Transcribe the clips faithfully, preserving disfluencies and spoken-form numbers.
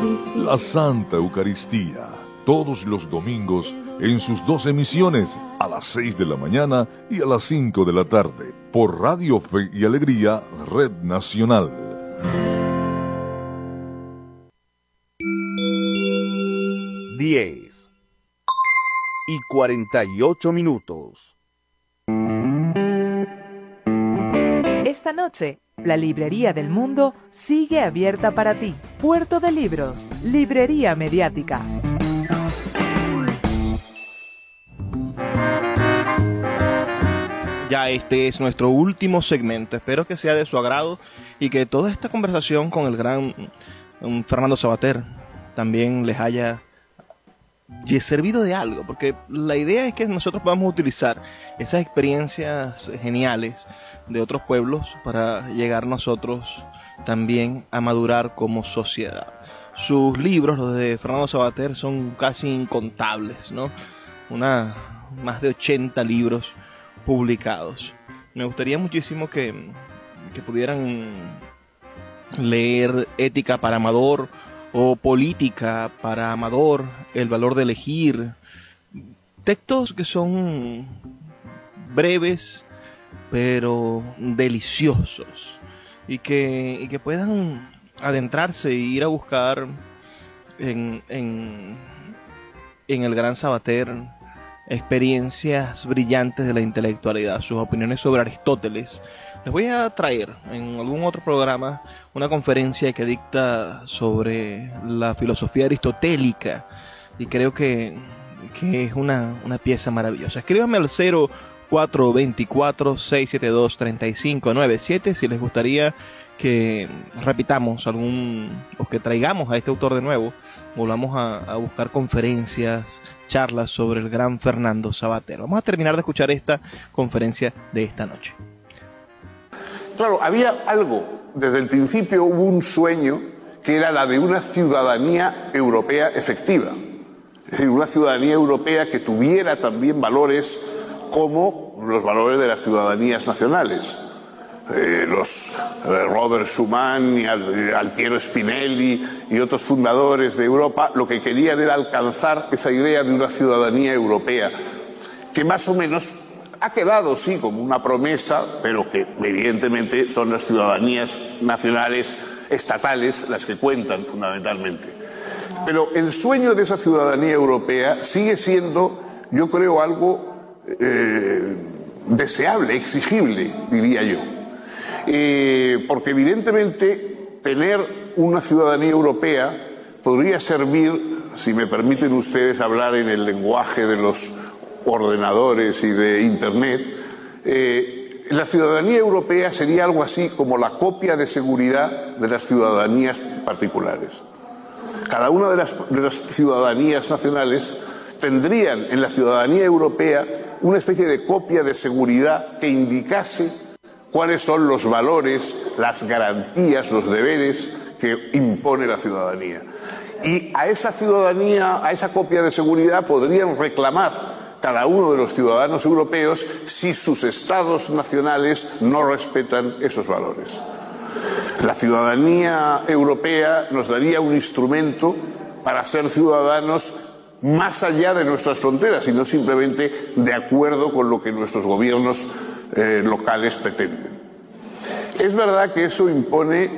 Eucaristía. La Santa Eucaristía, todos los domingos en sus dos emisiones, a las seis de la mañana y a las cinco de la tarde, por Radio Fe y Alegría, Red Nacional. diez y cuarenta y ocho minutos. Esta noche, la Librería del Mundo sigue abierta para ti. Puerto de Libros, Librería Mediática. Ya este es nuestro último segmento. Espero que sea de su agrado y que toda esta conversación con el gran um, Fernando Savater también les haya servido de algo, porque la idea es que nosotros podamos utilizar esas experiencias geniales de otros pueblos para llegar nosotros también a madurar como sociedad. Sus libros, los de Fernando Savater, son casi incontables, ¿no? Una, más de ochenta libros publicados. Me gustaría muchísimo que, que pudieran leer Ética para Amador o Política para Amador, El valor de elegir. Textos que son breves pero deliciosos y que, y que puedan adentrarse e ir a buscar en, en, en el gran Savater experiencias brillantes de la intelectualidad, sus opiniones sobre Aristóteles. Les voy a traer en algún otro programa una conferencia que dicta sobre la filosofía aristotélica y creo que, que es una, una pieza maravillosa. Escríbanme al cero cuatro dos cuatro, seis siete dos, tres cinco nueve siete si les gustaría que repitamos algún o que traigamos a este autor de nuevo, volvamos a, a buscar conferencias, charlas sobre el gran Fernando Savater. Vamos a terminar de escuchar esta conferencia de esta noche. Claro, había algo, desde el principio hubo un sueño que era la de una ciudadanía europea efectiva. Es decir, una ciudadanía europea que tuviera también valores como los valores de las ciudadanías nacionales. Eh, los eh, Robert Schuman y Al, Altiero Spinelli y otros fundadores de Europa lo que querían era alcanzar esa idea de una ciudadanía europea que más o menos ha quedado, sí, como una promesa, pero que evidentemente son las ciudadanías nacionales estatales las que cuentan fundamentalmente. Pero el sueño de esa ciudadanía europea sigue siendo, yo creo, algo eh, deseable, exigible, diría yo. Eh, porque evidentemente tener una ciudadanía europea podría servir, si me permiten ustedes hablar en el lenguaje de los ordenadores y de Internet, eh, la ciudadanía europea sería algo así como la copia de seguridad de las ciudadanías particulares. Cada una de las, de las ciudadanías nacionales tendrían en la ciudadanía europea una especie de copia de seguridad que indicase cuáles son los valores, las garantías, los deberes que impone la ciudadanía. Y a esa ciudadanía, a esa copia de seguridad podrían reclamar cada uno de los ciudadanos europeos si sus estados nacionales no respetan esos valores. La ciudadanía europea nos daría un instrumento para ser ciudadanos más allá de nuestras fronteras y no simplemente de acuerdo con lo que nuestros gobiernos eh, locales pretenden. Es verdad que eso impone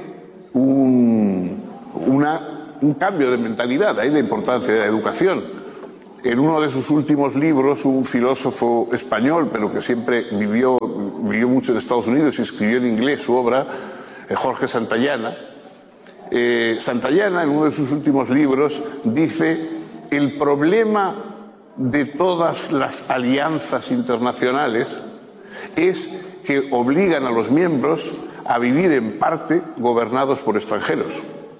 un, una, un cambio de mentalidad, ahí la importancia de la educación. En uno de sus últimos libros, un filósofo español, pero que siempre vivió, vivió mucho en Estados Unidos y escribió en inglés su obra, eh, Jorge Santayana, eh, Santayana en uno de sus últimos libros dice: el problema de todas las alianzas internacionales es que obligan a los miembros a vivir en parte gobernados por extranjeros.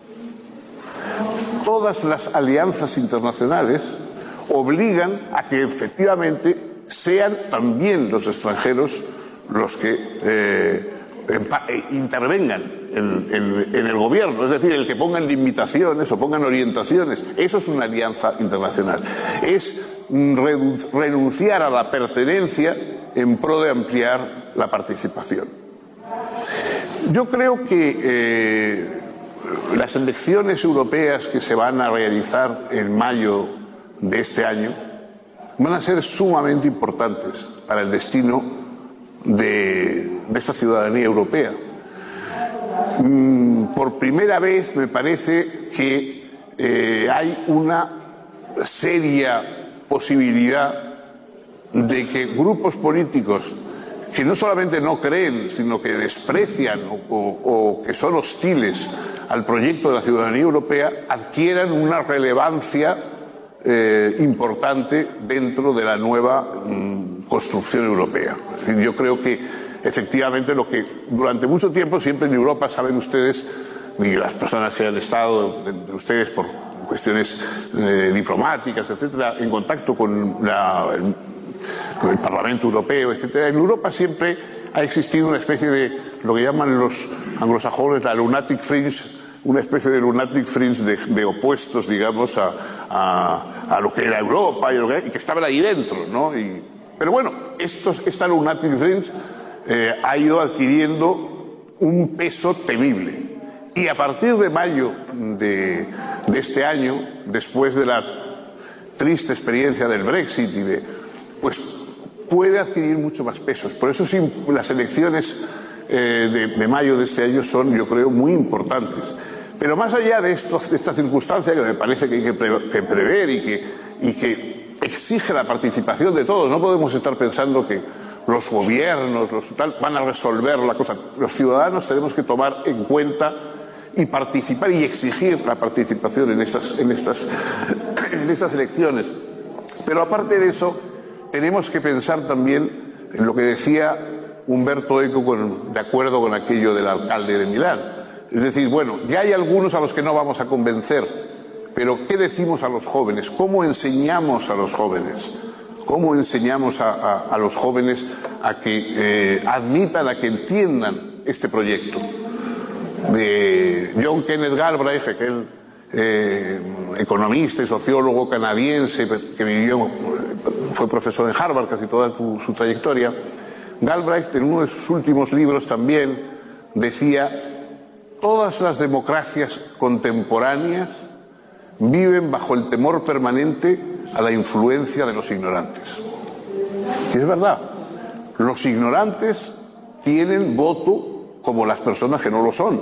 Todas las alianzas internacionales obligan a que efectivamente sean también los extranjeros los que eh, intervengan en, en, en el gobierno, es decir, el que pongan limitaciones o pongan orientaciones. Eso es una alianza internacional. Es renunciar a la pertenencia en pro de ampliar la participación. Yo creo que eh, las elecciones europeas que se van a realizar en mayo de este año van a ser sumamente importantes para el destino de, de esta ciudadanía europea. Mm, por primera vez me parece que eh, hay una seria posibilidad de que grupos políticos que no solamente no creen, sino que desprecian o, o, o que son hostiles al proyecto de la ciudadanía europea, adquieran una relevancia eh, importante dentro de la nueva mm, construcción europea. Es decir, yo creo que efectivamente lo que durante mucho tiempo, siempre en Europa, saben ustedes, y las personas que han estado de, de ustedes por cuestiones eh, diplomáticas, etcétera, en contacto con la, el, con el Parlamento Europeo, etcétera, en Europa siempre ha existido una especie de lo que llaman los anglosajones la lunatic fringe, una especie de lunatic fringe de, de opuestos, digamos, a, a, a lo que era Europa y, lo que, y que estaban ahí dentro, ¿no? Y, pero bueno, estos, esta lunatic fringe eh, ha ido adquiriendo un peso temible. Y a partir de mayo de, de este año, después de la triste experiencia del Brexit, y de, pues puede adquirir mucho más pesos. Por eso sí, las elecciones eh, de, de mayo de este año son, yo creo, muy importantes. Pero más allá de, esto, de esta circunstancia que me parece que hay que, pre, que prever y que, y que exige la participación de todos, no podemos estar pensando que los gobiernos los, tal, van a resolver la cosa. Los ciudadanos tenemos que tomar en cuenta y participar y exigir la participación en estas, en estas, en estas elecciones. Pero aparte de eso, tenemos que pensar también en lo que decía Umberto Eco, con, de acuerdo con aquello del alcalde de Milán. Es decir, bueno, ya hay algunos a los que no vamos a convencer, pero ¿qué decimos a los jóvenes? ¿Cómo enseñamos a los jóvenes? ¿Cómo enseñamos a, a, a los jóvenes a que eh, admitan, a que entiendan este proyecto? De John Kenneth Galbraith, aquel eh, economista y sociólogo canadiense que vivió, fue profesor en Harvard casi toda su, su trayectoria. Galbraith, en uno de sus últimos libros también, decía: todas las democracias contemporáneas viven bajo el temor permanente a la influencia de los ignorantes. Y es verdad, los ignorantes tienen voto como las personas que no lo son.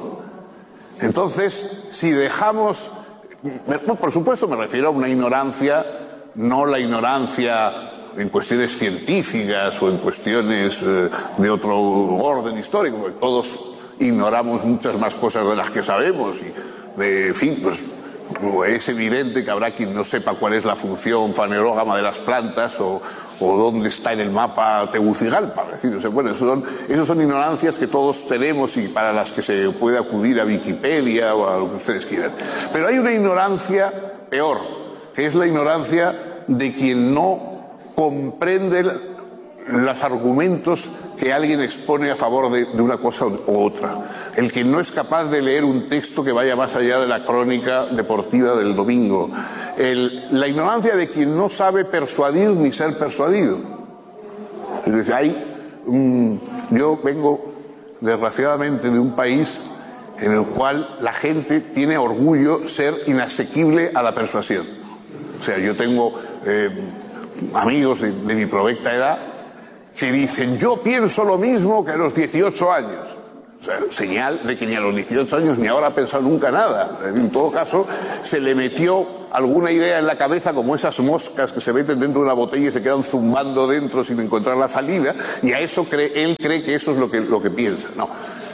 Entonces, si dejamos, por supuesto me refiero a una ignorancia, no la ignorancia en cuestiones científicas o en cuestiones eh, de otro orden histórico, porque todos ignoramos muchas más cosas de las que sabemos y, de, en fin, pues es evidente que habrá quien no sepa cuál es la función fanerógama de las plantas o, o dónde está en el mapa Tegucigalpa. Es decir, o sea, bueno, eso son, esos son ignorancias que todos tenemos y para las que se puede acudir a Wikipedia o a lo que ustedes quieran. Pero hay una ignorancia peor, que es la ignorancia de quien no comprende los argumentos que alguien expone a favor de, de una cosa u otra. El que no es capaz de leer un texto que vaya más allá de la crónica deportiva del domingo. El, la ignorancia de quien no sabe persuadir ni ser persuadido. Es decir, hay, um, yo vengo desgraciadamente de un país en el cual la gente tiene orgullo ser inasequible a la persuasión. O sea, yo tengo eh, amigos de, de mi provecta edad que dicen: yo pienso lo mismo que a los dieciocho años. O sea, señal de que ni a los dieciocho años ni ahora ha pensado nunca nada. En todo caso, se le metió alguna idea en la cabeza, como esas moscas que se meten dentro de una botella y se quedan zumbando dentro sin encontrar la salida, y a eso cree, él cree que eso es lo que, lo que piensa. No.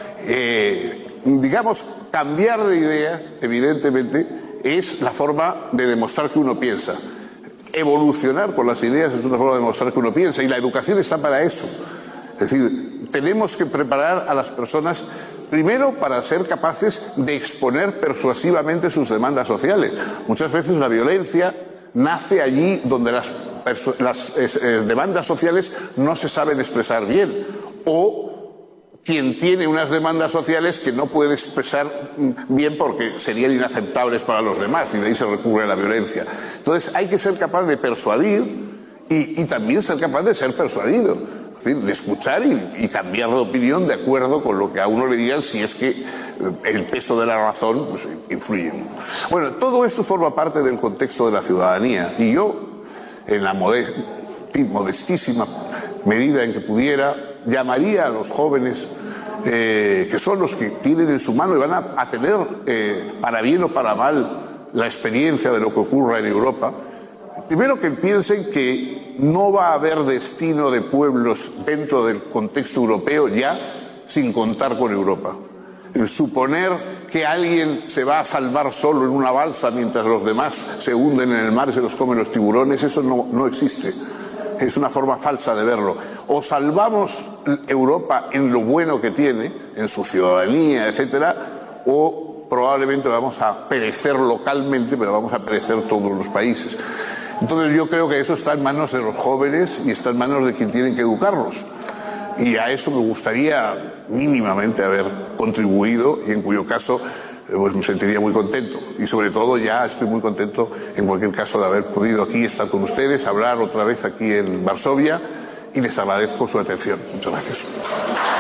Eh, digamos, cambiar de ideas, evidentemente, es la forma de demostrar que uno piensa. Evolucionar con las ideas es una forma de demostrar que uno piensa, y la educación está para eso. Es decir, tenemos que preparar a las personas primero para ser capaces de exponer persuasivamente sus demandas sociales. Muchas veces la violencia nace allí donde las, las eh, demandas sociales no se saben expresar bien, o quien tiene unas demandas sociales que no puede expresar bien porque serían inaceptables para los demás, y de ahí se recurre a la violencia. Entonces hay que ser capaz de persuadir y, y también ser capaz de ser persuadido. De escuchar y, y cambiar de opinión de acuerdo con lo que a uno le digan, si es que el peso de la razón pues, influye. Bueno, todo esto forma parte del contexto de la ciudadanía y yo, en la modestísima medida en que pudiera, llamaría a los jóvenes eh, que son los que tienen en su mano y van a, a tener, eh, para bien o para mal, la experiencia de lo que ocurra en Europa. Primero, que piensen que no va a haber destino de pueblos dentro del contexto europeo ya sin contar con Europa. El suponer que alguien se va a salvar solo en una balsa mientras los demás se hunden en el mar y se los comen los tiburones, eso no, no existe. Es una forma falsa de verlo. O salvamos Europa en lo bueno que tiene, en su ciudadanía, etcétera, o probablemente vamos a perecer localmente, pero vamos a perecer todos los países. Entonces yo creo que eso está en manos de los jóvenes y está en manos de quien tienen que educarlos. Y a eso me gustaría mínimamente haber contribuido y en cuyo caso pues me sentiría muy contento. Y sobre todo ya estoy muy contento en cualquier caso de haber podido aquí estar con ustedes, hablar otra vez aquí en Varsovia y les agradezco su atención. Muchas gracias.